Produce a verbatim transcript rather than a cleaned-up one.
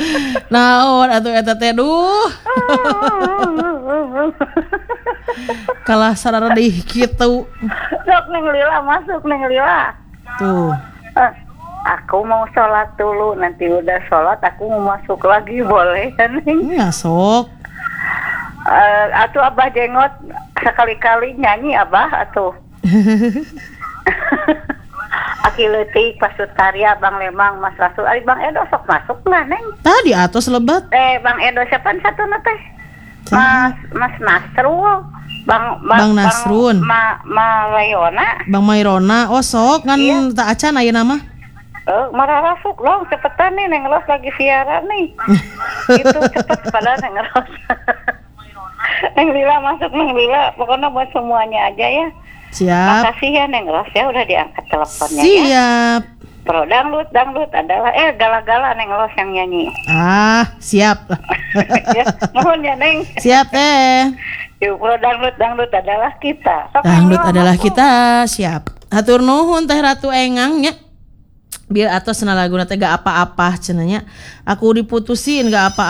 Naon atuh eta teh duh. Kalah sarara deui kitu. Sok Neng Lila masuk Neng Lila. Tuh. Eh, aku mau sholat dulu, nanti udah sholat aku mau masuk lagi boleh kan Neng? Ya sok. Uh, atuh Abah Jengot sekali-kali nyanyi Abah atuh. Aki leutik Pasutarya Bang Lemang Mas Rasul ari Bang Edo sok masuk lah Neng. Tadi atos lebat. Eh Bang Edo siapa satu teh? Mas Mas Nasrul. Bang Bang, Bang Nasrun. Ma Ma Leona. Bang Mairona. Oh sok kan iya. Tak acan ayeuna mah. Eh marah rasuk dong cepetan nih Neng Ros lagi siaran nih. Itu cepet pada Neng Ros. Neng Lila masuk Neng Lila, pokoknya buat semuanya aja ya. Siap. Makasih ya Neng Ros ya udah diangkat teleponnya. Siap. Ya. Pro dangdut dangdut adalah eh gala-gala Neng Ros yang nyanyi. Ah siap. Ya, mohon ya Neng. Siap teh. Yuk pro dangdut dangdut adalah kita. Sok dangdut adalah aku. Kita siap. Hatur nuhun teh Ratu Engang nya. Biar atos lagu teh gak apa-apa cenanya. Aku diputusin gak apa